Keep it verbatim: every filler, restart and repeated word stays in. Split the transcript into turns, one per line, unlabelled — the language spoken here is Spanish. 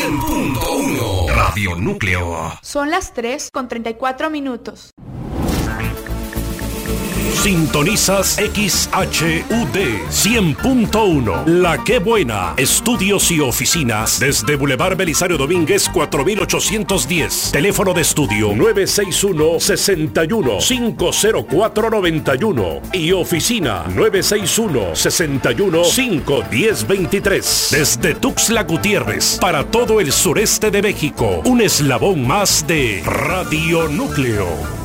cien punto uno Radio Núcleo.
Son las tres con treinta y cuatro minutos.
Sintonizas X H U D cien punto uno. La Qué Buena. Estudios y oficinas desde Boulevard Belisario Domínguez cuatro mil ochocientos diez. Teléfono de estudio nueve seis uno, seis uno, cinco cero cuatro nueve uno y oficina nueve seis uno, seis uno, cinco uno cero dos tres. Desde Tuxtla Gutiérrez para todo el sureste de México. Un eslabón más de Radio Núcleo.